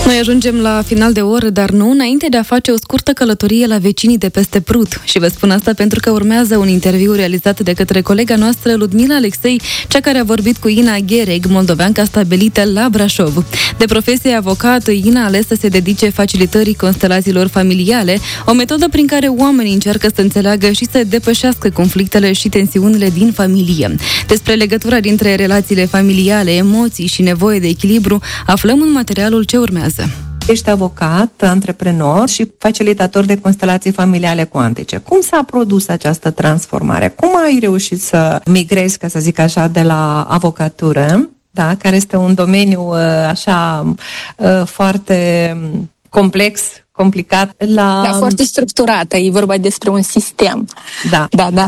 Noi ajungem la final de oră, dar nu înainte de a face o scurtă călătorie la vecinii de peste Prut. Și vă spun asta pentru că urmează un interviu realizat de către colega noastră Ludmila Alexei, cea care a vorbit cu Ina Ghereg, moldoveancă stabilită la Brașov. De profesie avocat, Ina a ales să se dedice facilitării constelațiilor familiale, o metodă prin care oamenii încearcă să înțeleagă și să depășească conflictele și tensiunile din familie. Despre legătura dintre relațiile familiale, emoții și nevoie de echilibru aflăm în materialul ce urmează. Ești avocat, antreprenor și facilitator de constelații familiale cuantice. Cum s-a produs această transformare? Cum ai reușit să migrezi, ca să zic așa, de la avocatură, da, care este un domeniu așa foarte complex, complicat, la foarte structurată, e vorba despre un sistem. Da.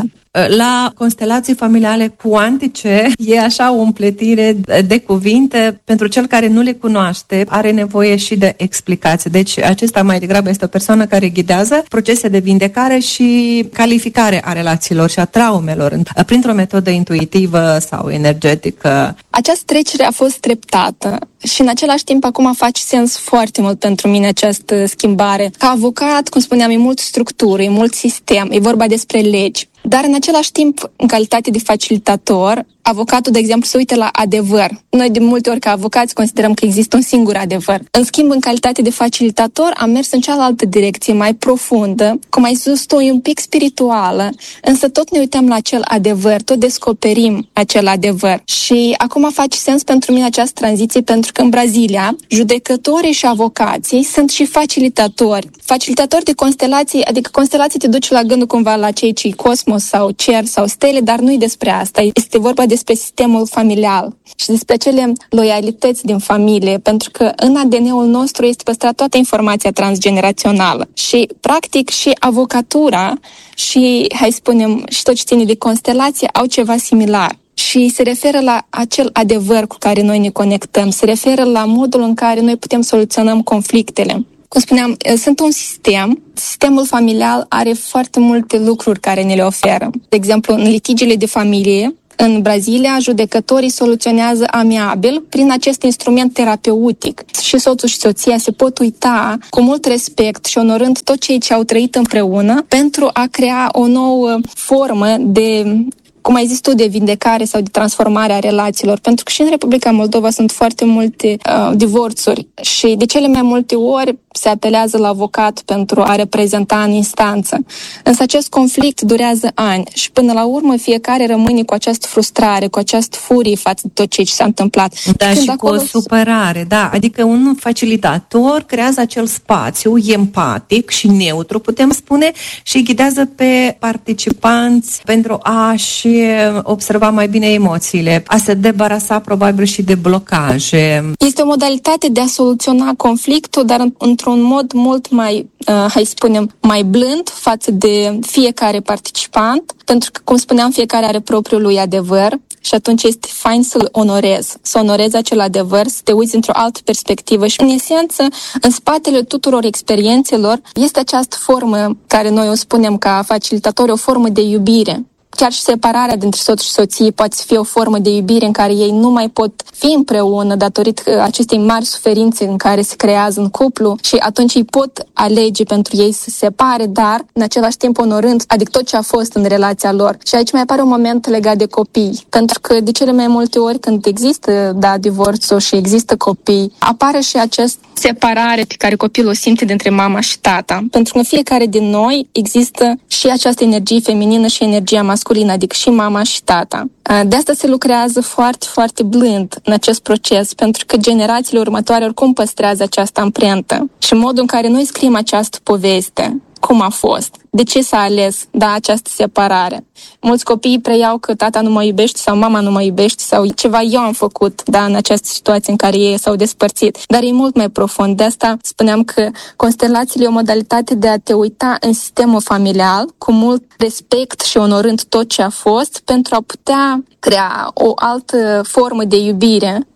La constelații familiale cuantice e așa o împletire de cuvinte. Pentru cel care nu le cunoaște, are nevoie și de explicații. Deci acesta mai degrabă este o persoană care ghidează procese de vindecare și calificare a relațiilor și a traumelor printr-o metodă intuitivă sau energetică. Această trecere a fost treptată și în același timp acum face sens foarte mult pentru mine această schimbare. Ca avocat, cum spuneam, e mult structură, e mult sistem, e vorba despre legi. Dar în același timp, în calitate de facilitator, avocatul, de exemplu, se uită la adevăr. Noi de multe ori ca avocați considerăm că există un singur adevăr. În schimb, în calitate de facilitator, am mers în cealaltă direcție, mai profundă, cum ai spus tu, un pic spirituală, însă tot ne uităm la acel adevăr, tot descoperim acel adevăr. Și acum face sens pentru mine această tranziție, pentru că în Brazilia, judecătorii și avocații sunt și facilitatori. Facilitatori de constelații, adică constelații te duce la gândul cumva la cei ce cosmos sau cer sau stele, dar nu-i despre asta. Este vorba despre sistemul familial și despre acele loialități din familie, pentru că în ADN-ul nostru este păstrat toată informația transgenerațională și, practic, și avocatura și, hai spunem, și tot ce ține de constelație au ceva similar. Și se referă la acel adevăr cu care noi ne conectăm, se referă la modul în care noi putem soluționăm conflictele. Cum spuneam, sunt un sistem. Sistemul familial are foarte multe lucruri care ne le oferă. De exemplu, în litigiile de familie, în Brazilia, judecătorii soluționează amiabil prin acest instrument terapeutic. Și soțul și soția se pot uita cu mult respect și onorând tot ceea ce au trăit împreună pentru a crea o nouă formă de, cum ai zis tu, de vindecare sau de transformare a relațiilor. Pentru că și în Republica Moldova sunt foarte multe divorțuri și de cele mai multe ori se apelează la avocat pentru a reprezenta în instanță. Însă acest conflict durează ani și până la urmă fiecare rămâne cu această frustrare, cu această furie față de tot ce s-a întâmplat. Da, când și cu o supărare, da. Adică un facilitator creează acel spațiu empatic și neutru, putem spune, și ghidează pe participanți pentru a-și observa mai bine emoțiile, a se debarasa probabil și de blocaje. Este o modalitate de a soluționa conflictul, dar într-un mod mult mai, hai spunem, mai blând față de fiecare participant, pentru că, cum spuneam, fiecare are propriul lui adevăr și atunci este fain să-l onorezi, să onorezi acel adevăr, să te uiți într-o altă perspectivă și, în esență, în spatele tuturor experiențelor este această formă, care noi o spunem ca facilitatori, o formă de iubire. Chiar și separarea dintre soț și soție poate fi o formă de iubire în care ei nu mai pot fi împreună datorită acestei mari suferințe în care se creează în cuplu și atunci ei pot alege pentru ei să se separe, dar în același timp onorând, adică tot ce a fost în relația lor. Și aici mai apare un moment legat de copii, pentru că de cele mai multe ori când există, divorțul și există copii, apare și această separare pe care copilul o simte dintre mama și tata. Pentru că în fiecare din noi există și această energie feminină și energia masculină, adică și mama și tata. De asta se lucrează foarte, foarte blând în acest proces, pentru că generațiile următoare oricum păstrează această amprentă. Și modul în care noi scriem această poveste, cum a fost, de ce s-a ales, această separare. Mulți copii preiau că tata nu mă iubește sau mama nu mă iubește sau ceva eu am făcut, în această situație în care ei s-au despărțit. Dar e mult mai profund. De asta spuneam că constelațiile e o modalitate de a te uita în sistemul familial cu mult respect și onorând tot ce a fost pentru a putea crea o altă formă de iubire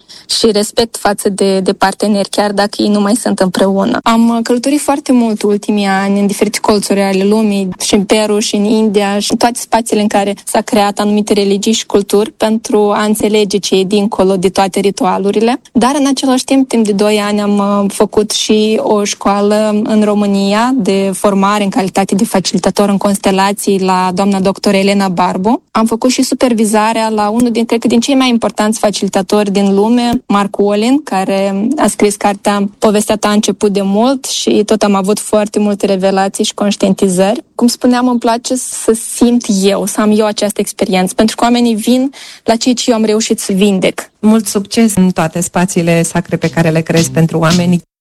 și respect față de parteneri, chiar dacă ei nu mai sunt împreună. Am călătorit foarte mult ultimii ani în diferite colțuri ale lumii, și în Peru, și în India, și în toate spațiile în care s-a creat anumite religii și culturi pentru a înțelege ce e dincolo de toate ritualurile. Dar în același timp de 2 ani am făcut și o școală în România de formare în calitate de facilitator în constelații la doamna doctor Elena Barbu. Am făcut și supervizarea la unul din cei mai importanți facilitatori din lume, Mark Wolin, care a scris cartea Povestea ta a început de mult și tot am avut foarte multe revelații și conștientizări. Cum spuneam, îmi place să simt eu, să am eu această experiență, pentru că oamenii vin la ceea ce eu am reușit să vindec. Mult succes în toate spațiile sacre pe care le creezi pentru oameni.